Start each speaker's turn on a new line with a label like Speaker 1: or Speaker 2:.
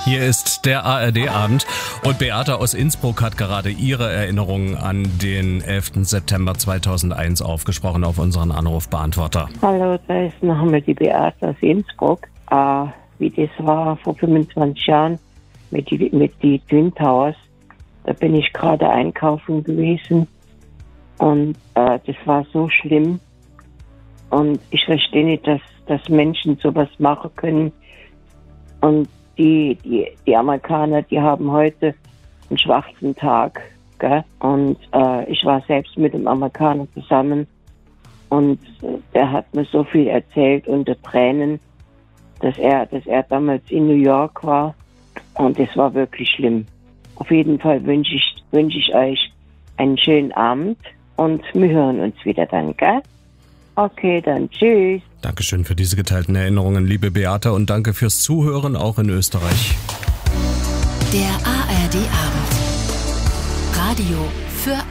Speaker 1: Hier ist der ARD-Abend und Beate aus Innsbruck hat gerade ihre Erinnerungen an den 11. September 2001 aufgesprochen auf unseren Anrufbeantworter.
Speaker 2: Hallo, da ist nochmal die Beate aus Innsbruck. Wie das war vor 25 Jahren mit die Twin Towers, da bin ich gerade einkaufen gewesen und das war so schlimm und ich verstehe nicht, dass Menschen sowas machen können. Und die Amerikaner, die haben heute einen schwarzen Tag, gell? Und ich war selbst mit dem Amerikaner zusammen und der hat mir so viel erzählt unter Tränen, dass er damals in New York war und es war wirklich schlimm. Auf jeden Fall wünsche ich euch einen schönen Abend und wir hören uns wieder dann, gell? Okay, dann tschüss.
Speaker 1: Dankeschön für diese geteilten Erinnerungen, liebe Beate, und danke fürs Zuhören, auch in Österreich.
Speaker 3: Der ARD-Abend. Radio für